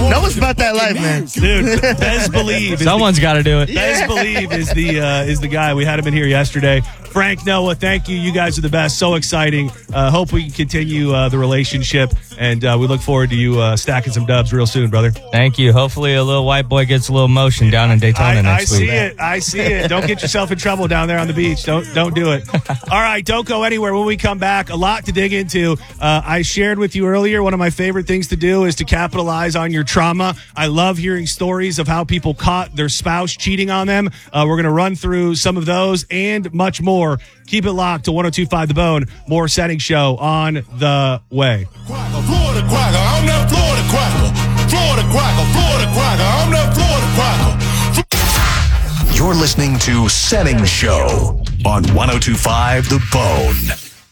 No one's about that life, man. Dude, Bez Believe. Someone's got to do it. Bez Believe is the guy. We had him in here yesterday. Frank, Noah, thank you. You guys are the best. So exciting. Hope we can continue the relationship, and we look forward to you stacking some dubs real soon, brother. Thank you. Hopefully a little white boy gets a little motion down in Daytona next week. I see it. Don't get yourself in trouble down there on the beach. Don't do it. All right, don't go anywhere. When we come back, a lot to dig into. I shared with you earlier, one of my favorite things to do is to capitalize on your trauma. I love hearing stories of how people caught their spouse cheating on them. We're going to run through some of those and much more. Keep it locked to 102.5 The Bone. More Setting Show on the way. Florida Quacker, I'm that Florida Quacker. Florida Quacker, Florida Quacker, I'm that Florida Quacker. You're listening to Setting Show on 102.5 The Bone.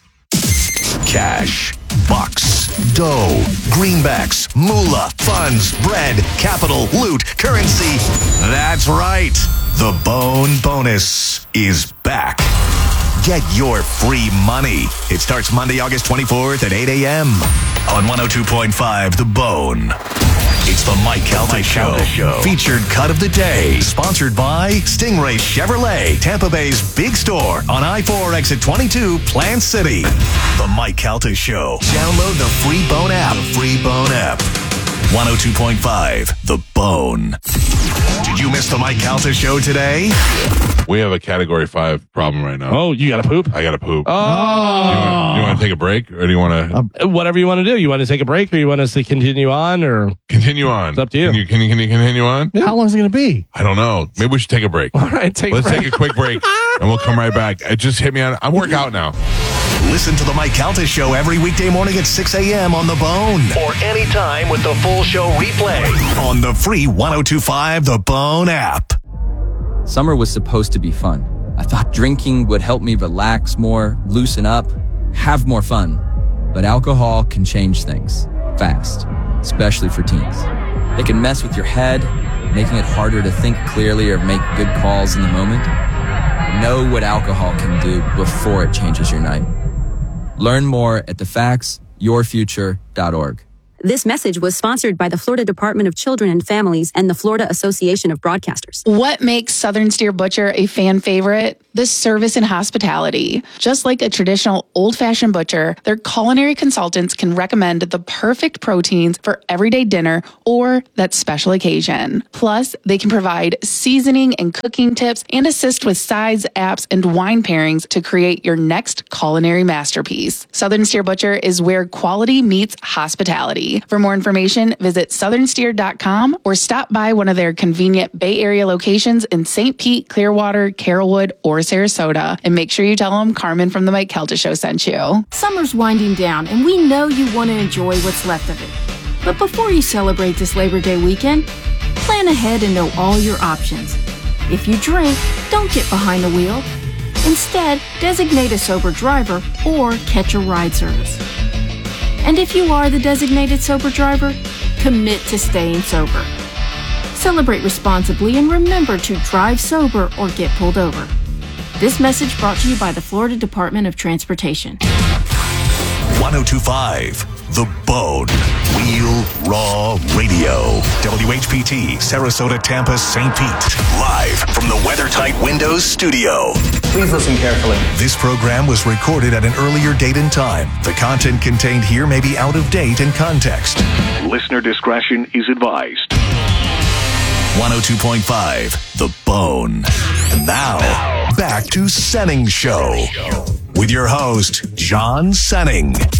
Cash, bucks, dough, greenbacks, moolah, funds, bread, capital, loot, currency. That's right. The Bone Bonus is back. Get your free money. It starts Monday, August 24th at 8 a.m. on 102.5 The Bone. It's the Mike Calta Show. Featured cut of the day. Sponsored by Stingray Chevrolet, Tampa Bay's big store on I-4 exit 22, Plant City. The Mike Calta Show. Download the free Bone app. 102.5 The Bone. Did you miss the Mike Calta Show today? We have a Category 5 problem right now. Oh, you got to poop? I got to poop. Oh. You want to take a break, or do you want to... whatever you want to do. You want to take a break, or you want us to continue on, or... Continue on. It's up to you. Can you continue on? Yeah. How long is it going to be? I don't know. Maybe we should take a break. All right, Let's take a quick break, and we'll come right back. It just hit me on... I'm working out now. Listen to the Mike Calta Show every weekday morning at 6 a.m. on The Bone. Or anytime with the full show replay on the free 102.5 The Bone app. Summer was supposed to be fun. I thought drinking would help me relax more, loosen up, have more fun. But alcohol can change things fast, especially for teens. It can mess with your head, making it harder to think clearly or make good calls in the moment. Know what alcohol can do before it changes your night. Learn more at thefactsyourfuture.org. This message was sponsored by the Florida Department of Children and Families and the Florida Association of Broadcasters. What makes Southern Steer Butcher a fan favorite? The service and hospitality. Just like a traditional old-fashioned butcher, their culinary consultants can recommend the perfect proteins for everyday dinner or that special occasion. Plus, they can provide seasoning and cooking tips and assist with sides, apps, and wine pairings to create your next culinary masterpiece. Southern Steer Butcher is where quality meets hospitality. For more information, visit southernsteer.com or stop by one of their convenient Bay Area locations in St. Pete, Clearwater, Carrollwood, or Sarasota. And make sure you tell them Carmen from the Mike Calta Show sent you. Summer's winding down, and we know you want to enjoy what's left of it. But before you celebrate this Labor Day weekend, plan ahead and know all your options. If you drink, don't get behind the wheel. Instead, designate a sober driver or catch a ride service. And if you are the designated sober driver, commit to staying sober. Celebrate responsibly and remember to drive sober or get pulled over. This message brought to you by the Florida Department of Transportation. 102.5 The Bone. Real Raw Radio. WHPT, Sarasota, Tampa, St. Pete. Live from the WeatherTight Windows studio. Please listen carefully. This program was recorded at an earlier date and time. The content contained here may be out of date in context. Listener discretion is advised. 102.5 The Bone. And now, back to Senning Show with your host, John Senning.